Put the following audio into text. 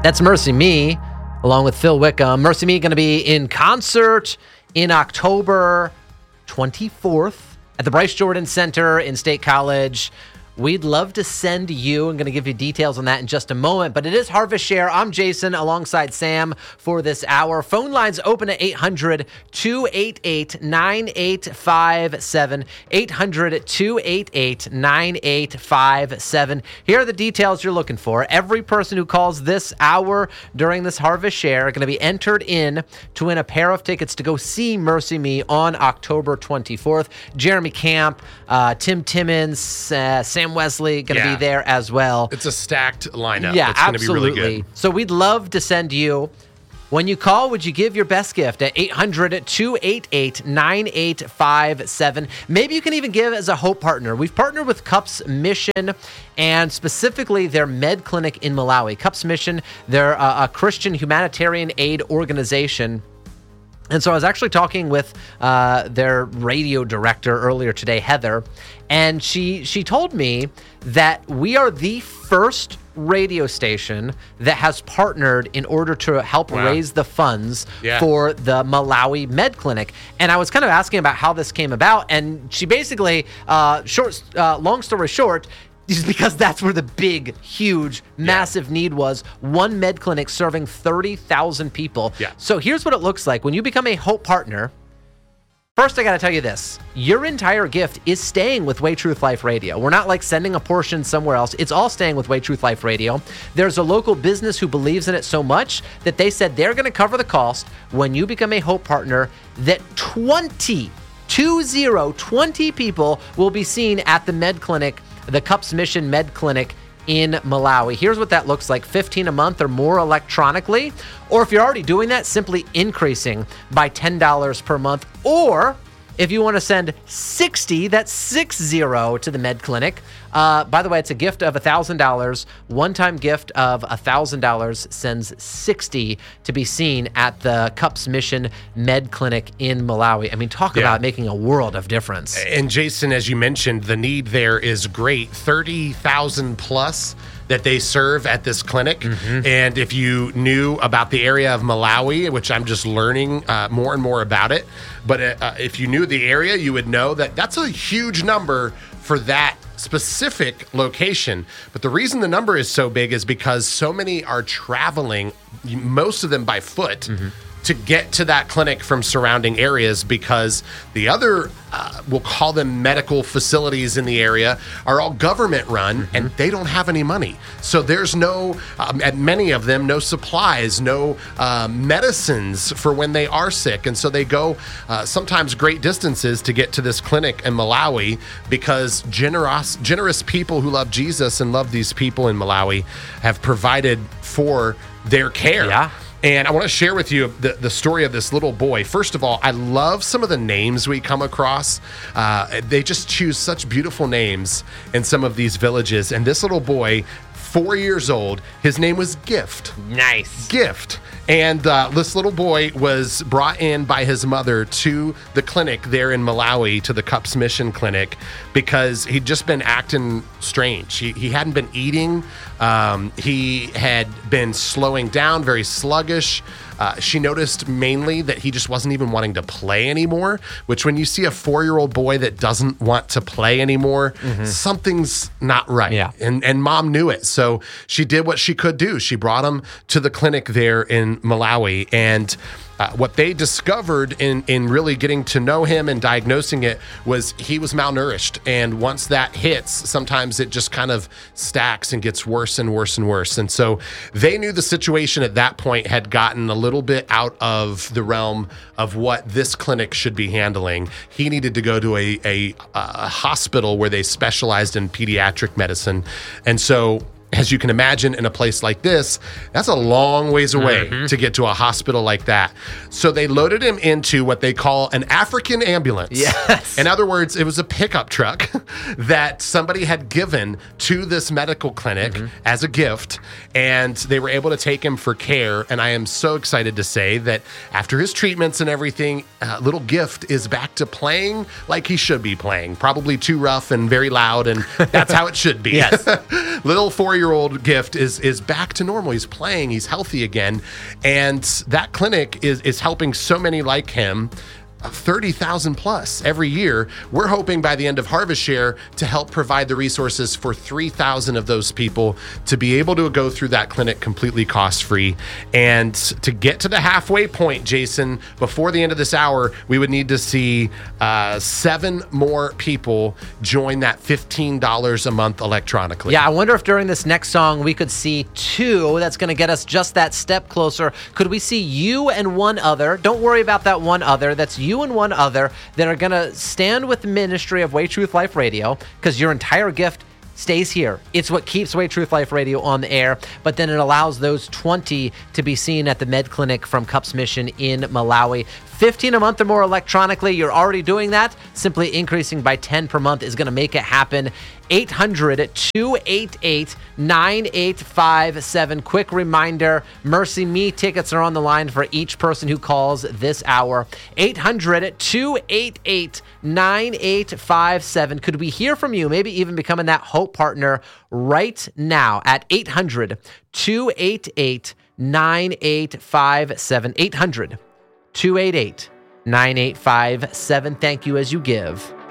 That's Mercy Me, along with Phil Wickham. Mercy Me going to be in concert in October 24th at the Bryce Jordan Center in State College. We'd love to send you. I'm going to give you details on that in just a moment, but it is Harvest Share. I'm Jason alongside Sam for this hour. Phone lines open at 800-288-9857. 800-288-9857. Here are the details you're looking for. Every person who calls this hour during this Harvest Share are going to be entered in to win a pair of tickets to go see Mercy Me on October 24th. Jeremy Camp, Tim Timmons, Sam Wesley going to be there as well. It's a stacked lineup. Yeah, it's going to be absolutely. really good. So we'd love to send you. When you call, would you give your best gift at 800-288-9857? Maybe you can even give as a Hope partner. We've partnered with CUPS Mission and specifically their med clinic in Malawi. CUPS Mission, they're a Christian humanitarian aid organization. And so I was actually talking with their radio director earlier today, Heather, and she told me that we are the first radio station that has partnered in order to help raise the funds for the Malawi Med Clinic. And I was kind of asking about how this came about, and she basically, long story short, just because that's where the big, huge, massive need was. One med clinic serving 30,000 people. Yeah. So here's what it looks like. When you become a Hope partner, first I got to tell you this. Your entire gift is staying with Way Truth Life Radio. We're not like sending a portion somewhere else. It's all staying with Way Truth Life Radio. There's a local business who believes in it so much that they said they're going to cover the cost when you become a Hope partner, that 20 people will be seen at the med clinic, the CUPS Mission Med Clinic in Malawi. Here's what that looks like: $15 a month or more electronically, or if you're already doing that, simply increasing by $10 per month. Or if you want to send 60, that's 60 to the Med Clinic. By the way, it's a gift of $1,000. One-time gift of $1,000 sends 60 to be seen at the CUPS Mission Med Clinic in Malawi. I mean, talk about making a world of difference. And Jason, as you mentioned, the need there is great. 30,000 plus that they serve at this clinic. Mm-hmm. And if you knew about the area of Malawi, which I'm just learning more and more about it, but if you knew the area, you would know that that's a huge number for that specific location. But the reason the number is so big is because so many are traveling, most of them by foot, to get to that clinic from surrounding areas, because the other, we'll call them medical facilities in the area, are all government run, and they don't have any money. So there's no, at many of them, no supplies, no medicines for when they are sick. And so they go sometimes great distances to get to this clinic in Malawi, because generous people who love Jesus and love these people in Malawi have provided for their care. Yeah. And I want to share with you the story of this little boy. First of all, I love some of the names we come across. They just choose such beautiful names in some of these villages. And this little boy, 4 years old, his name was Gift. Nice. Gift. And this little boy was brought in by his mother to the clinic there in Malawi, to the CUPS Mission Clinic, because he'd just been acting strange. He hadn't been eating. He had been slowing down, very sluggish. She noticed mainly that he just wasn't even wanting to play anymore, which when you see a 4-year-old boy that doesn't want to play anymore, something's not right. Yeah. And mom knew it. So she did what she could do. She brought him to the clinic there in Malawi, and what they discovered in really getting to know him and diagnosing it was he was malnourished. And once that hits, sometimes it just kind of stacks and gets worse and worse and worse. And so they knew the situation at that point had gotten a little bit out of the realm of what this clinic should be handling. He needed to go to a hospital where they specialized in pediatric medicine. And so, as you can imagine, in a place like this, that's a long ways away to get to a hospital like that. So they loaded him into what they call an African ambulance. Yes. In other words, it was a pickup truck that somebody had given to this medical clinic as a gift, and they were able to take him for care. And I am so excited to say that after his treatments and everything, little Gift is back to playing like he should be playing. Probably too rough and very loud, and that's how it should be. Yes. Little 4-year-old 4-year-old gift is back to normal. He's playing, he's healthy again. And that clinic is helping so many like him. 30,000 plus every year. We're hoping by the end of Harvest Share to help provide the resources for 3,000 of those people to be able to go through that clinic completely cost-free. And to get to the halfway point, Jason, before the end of this hour, we would need to see 7 more people join that $15 a month electronically. Yeah, I wonder if during this next song we could see 2. That's going to get us just that step closer. Could we see you and one other? Don't worry about that one other. That's you and one other that are going to stand with the ministry of Way Truth Life Radio, because your entire gift stays here. It's what keeps Way Truth Life Radio on the air, but then it allows those 20 to be seen at the Med Clinic from Cups Mission in Malawi. 15 a month or more electronically. You're already doing that. Simply increasing by 10 per month is going to make it happen. 800-288-9857. Quick reminder, Mercy Me tickets are on the line for each person who calls this hour. 800-288-9857. Could we hear from you? Maybe even becoming that Hope partner right now at 800-288-9857. 800-288-9857. Thank you as you give.